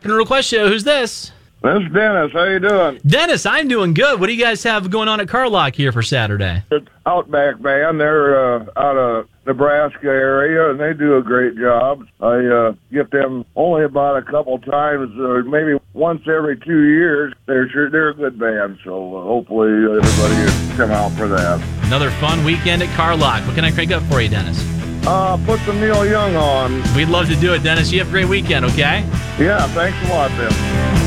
Rock'n Request Show. Who's this? This is Dennis. How you doing? Dennis, I'm doing good. What do you guys have going on at Carlock here for Saturday? It's Outback Band. They're out of Nebraska area, and they do a great job. I get them only about a couple times, maybe once every 2 years. They're a good band, so hopefully everybody will come out for that. Another fun weekend at Carlock. What can I crank up for you, Dennis? Put some Neil Young on. We'd love to do it, Dennis. You have a great weekend, okay? Yeah, thanks a lot, then.